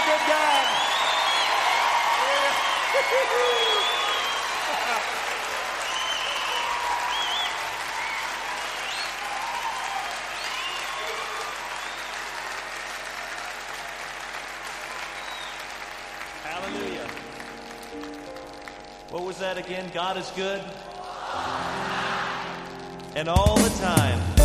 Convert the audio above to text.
good God. Hallelujah. What was that again? God is good. And all the time.